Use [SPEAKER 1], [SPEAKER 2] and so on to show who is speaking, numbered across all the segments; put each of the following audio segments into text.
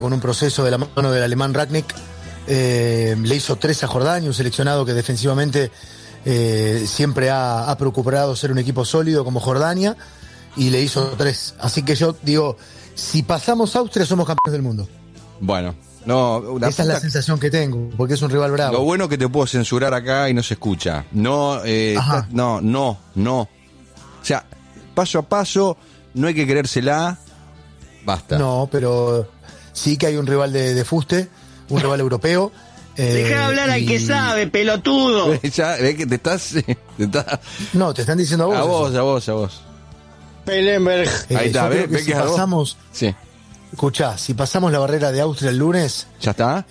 [SPEAKER 1] con un proceso de la mano del alemán Rangnick. Le hizo 3 a Jordania, un seleccionado que defensivamente siempre ha procurado ser un equipo sólido como Jordania, y le hizo 3. Así que yo digo, si pasamos Austria somos campeones del mundo.
[SPEAKER 2] Bueno, no,
[SPEAKER 1] esa es la sensación que tengo, porque es un rival bravo.
[SPEAKER 2] Lo bueno que te puedo censurar acá y no se escucha. No. O sea, paso a paso, no hay que creérsela. Basta.
[SPEAKER 1] No, pero sí que hay un rival de fuste, un rival europeo.
[SPEAKER 3] Deja de hablar al que sabe, pelotudo.
[SPEAKER 2] Ya, ves que te estás...
[SPEAKER 1] No, te están diciendo a vos.
[SPEAKER 2] A vos.
[SPEAKER 3] Pelenberg.
[SPEAKER 2] Ahí está, ves
[SPEAKER 1] que
[SPEAKER 2] que
[SPEAKER 1] si
[SPEAKER 2] es a vos.
[SPEAKER 1] pasamos...
[SPEAKER 2] Sí.
[SPEAKER 1] Escuchá, si pasamos la barrera de Austria el lunes...
[SPEAKER 2] ¿Ya está?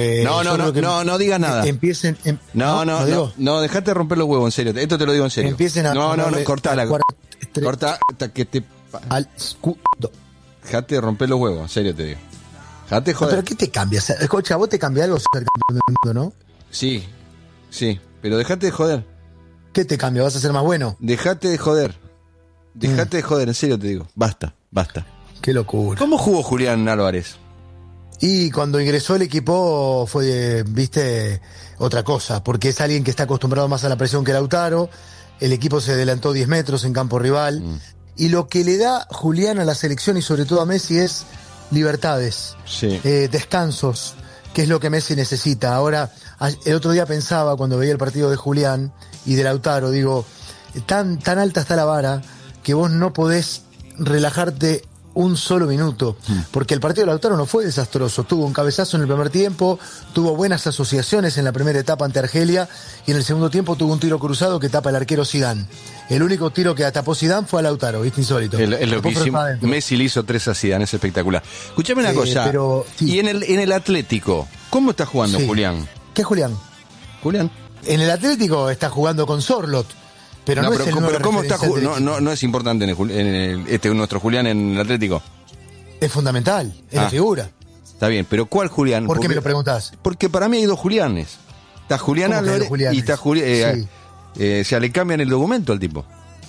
[SPEAKER 2] No digas nada.
[SPEAKER 1] Empiecen...
[SPEAKER 2] No, dejate de romper los huevos, en serio. Esto te lo digo en serio.
[SPEAKER 1] Empiecen a...
[SPEAKER 2] No, cortala. Corta hasta que te...
[SPEAKER 1] Al escudo.
[SPEAKER 2] Dejate de romper los huevos, en serio te digo. Dejate de joder.
[SPEAKER 1] ¿Pero qué te cambia? Escucha, vos te cambia algo ser campeón del mundo, ¿no?
[SPEAKER 2] Sí, pero dejate de joder.
[SPEAKER 1] ¿Qué te cambia? ¿Vas a ser más bueno?
[SPEAKER 2] Dejate de joder. Dejate de joder, en serio te digo. Basta.
[SPEAKER 1] Qué locura.
[SPEAKER 2] ¿Cómo jugó Julián Álvarez?
[SPEAKER 1] Y cuando ingresó el equipo fue, viste, otra cosa, porque es alguien que está acostumbrado más a la presión que Lautaro. El equipo se adelantó 10 metros en campo rival. Y lo que le da Julián a la selección y sobre todo a Messi es libertades, descansos, que es lo que Messi necesita. Ahora, el otro día pensaba cuando veía el partido de Julián y de Lautaro, digo, tan alta está la vara que vos no podés relajarte un solo minuto, porque el partido de Lautaro no fue desastroso, tuvo un cabezazo en el primer tiempo, tuvo buenas asociaciones en la primera etapa ante Argelia, y en el segundo tiempo tuvo un tiro cruzado que tapa el arquero Zidane. El único tiro que tapó Zidane fue a Lautaro, ¿viste? Insólito.
[SPEAKER 2] Es loquísimo. Messi le hizo 3 a Zidane, es espectacular. Escuchame una cosa, y en el Atlético, ¿cómo está jugando Julián?
[SPEAKER 1] ¿Qué Julián? En el Atlético está jugando con Sorlot. Pero ¿cómo está jugando?
[SPEAKER 2] No es importante nuestro Julián en el Atlético.
[SPEAKER 1] Es fundamental, es la figura.
[SPEAKER 2] Está bien, pero ¿cuál Julián?
[SPEAKER 1] ¿Por qué me lo preguntás?
[SPEAKER 2] Porque para mí hay 2 Julianes. Está Julián Álvarez y está Julián. O sea, le cambian el documento al tipo.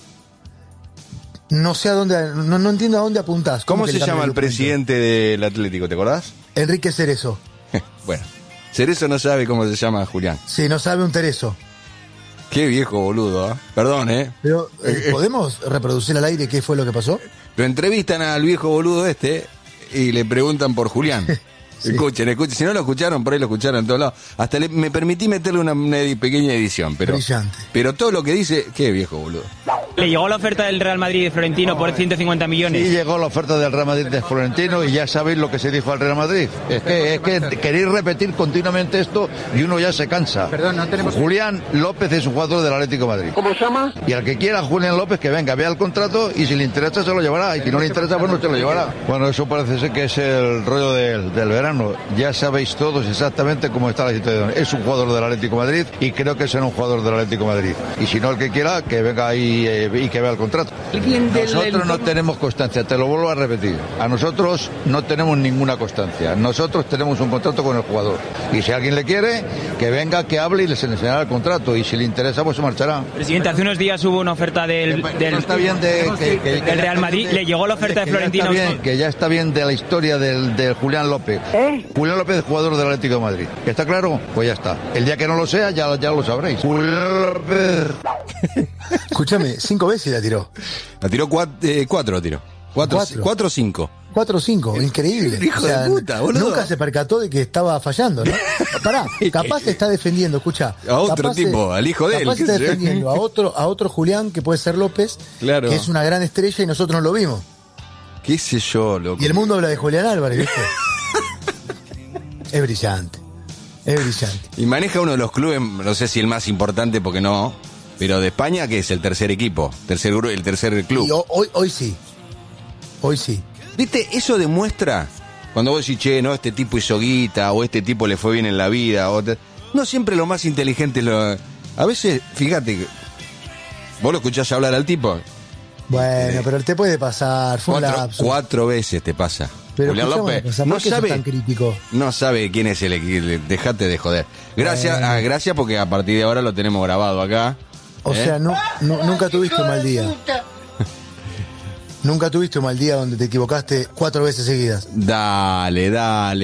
[SPEAKER 1] No sé a dónde, no entiendo a dónde apuntás.
[SPEAKER 2] ¿Cómo se llama el presidente del Atlético? ¿Te acordás?
[SPEAKER 1] Enrique Cerezo.
[SPEAKER 2] Bueno, Cerezo no sabe cómo se llama Julián.
[SPEAKER 1] Sí, no sabe un Tereso.
[SPEAKER 2] Qué viejo boludo, ¿eh? Perdón, ¿eh?
[SPEAKER 1] Pero, ¿podemos reproducir al aire qué fue lo que pasó?
[SPEAKER 2] Lo entrevistan al viejo boludo y le preguntan por Julián. Sí. Escuchen. Si no lo escucharon, por ahí lo escucharon en todos lados. Hasta me permití meterle una pequeña edición.
[SPEAKER 1] Brillante.
[SPEAKER 2] Pero todo lo que dice, qué viejo boludo.
[SPEAKER 4] ¿Le llegó la oferta del Real Madrid de Florentino por 150 millones?
[SPEAKER 5] Sí, llegó la oferta del Real Madrid de Florentino y ya sabéis lo que se dijo al Real Madrid. Es que queréis repetir continuamente esto y uno ya se cansa.
[SPEAKER 1] Perdón, no tenemos...
[SPEAKER 5] Julián López es un jugador del Atlético de Madrid.
[SPEAKER 3] ¿Cómo se llama?
[SPEAKER 5] Y al que quiera Julián López que venga, vea el contrato y si le interesa se lo llevará. Y si no le interesa, pues no se lo llevará. Bueno, eso parece ser que es el rollo del verano. Ya sabéis todos exactamente cómo está la situación. Es un jugador del Atlético de Madrid y creo que será un jugador del Atlético de Madrid. Y si no, el que quiera, que venga ahí y que vea el contrato. Nosotros no tenemos constancia, te lo vuelvo a repetir. A nosotros no tenemos ninguna constancia. Nosotros tenemos un contrato con el jugador. Y si alguien le quiere, que venga, que hable y les enseñará el contrato. Y si le interesa, pues se marchará.
[SPEAKER 4] Presidente, hace unos días hubo una oferta del Real Madrid. ¿Le llegó la oferta de Florentino?
[SPEAKER 5] Que ya está bien de la historia del Julián López. Julián López es jugador del Atlético de Madrid. ¿Está claro? Pues ya está. El día que no lo sea, ya lo sabréis. Julián López.
[SPEAKER 1] Escúchame, 5 veces la tiró.
[SPEAKER 2] La tiró 4, tiró. 4 o 5.
[SPEAKER 1] 4 o 5, increíble.
[SPEAKER 2] Hijo de puta, boludo.
[SPEAKER 1] Nunca se percató de que estaba fallando, ¿no? Pará, capaz te está defendiendo, escucha.
[SPEAKER 2] A otro tipo, al hijo de él.
[SPEAKER 1] Capaz está defendiendo a otro Julián, que puede ser López,
[SPEAKER 2] claro,
[SPEAKER 1] que es una gran estrella y nosotros no lo vimos.
[SPEAKER 2] ¿Qué sé yo, loco?
[SPEAKER 1] Y el mundo habla de Julián Álvarez, ¿viste? Es brillante.
[SPEAKER 2] Y maneja uno de los clubes, no sé si el más importante porque no, pero de España, que es el tercer equipo, el tercer club.
[SPEAKER 1] Y hoy sí.
[SPEAKER 2] ¿Viste? Eso demuestra, cuando vos decís, che, no, este tipo hizo guita, o este tipo le fue bien en la vida, no siempre lo más inteligente a veces, fíjate, vos lo escuchás hablar al tipo.
[SPEAKER 1] Bueno, pero te puede pasar, fue
[SPEAKER 2] 4 veces te pasa.
[SPEAKER 1] Pero
[SPEAKER 2] Julián López
[SPEAKER 1] no sabe, tan crítico.
[SPEAKER 2] No sabe quién es dejate de joder. Gracias porque a partir de ahora lo tenemos grabado acá.
[SPEAKER 1] O sea, nunca tuviste un mal día. Nunca tuviste un mal día donde te equivocaste 4 veces seguidas.
[SPEAKER 2] Dale.